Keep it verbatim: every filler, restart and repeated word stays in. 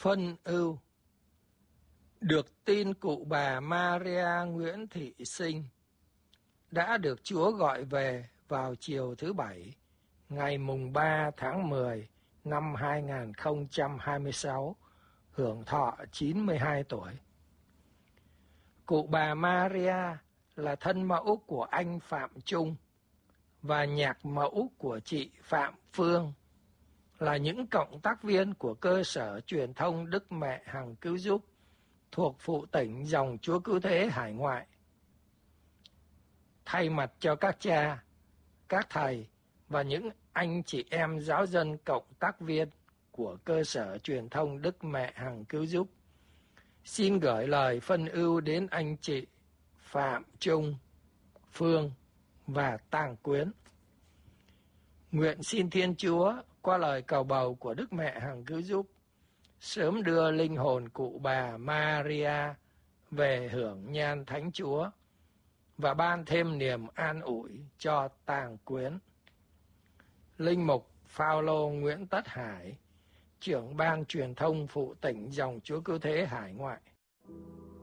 Phân ưu. Được tin cụ bà Maria Nguyễn Thị Sinh đã được Chúa gọi về vào chiều thứ Bảy, ngày mùng ba tháng mười năm hai nghìn không trăm hai mươi sáu, hưởng thọ chín mươi hai tuổi. Cụ bà Maria là thân mẫu của anh Phạm Trung và nhạc mẫu của chị Phạm Phương, là những cộng tác viên của cơ sở truyền thông Đức Mẹ Hằng Cứu Giúp thuộc phụ tỉnh dòng Chúa Cứu Thế hải ngoại. Thay mặt cho các cha, các thầy và những anh chị em giáo dân cộng tác viên của cơ sở truyền thông Đức Mẹ Hằng Cứu Giúp, xin gửi lời phân ưu đến anh chị Phạm Trung, Phương và Tàng Quyến. Nguyện xin Thiên Chúa qua lời cầu bầu của Đức Mẹ Hằng Cứu Giúp sớm đưa linh hồn cụ bà Maria về hưởng nhan Thánh Chúa và ban thêm niềm an ủi cho Tàng Quyến. Linh mục Phao-lô Nguyễn Tất Hải, trưởng ban truyền thông phụ tỉnh dòng Chúa Cứu Thế hải ngoại.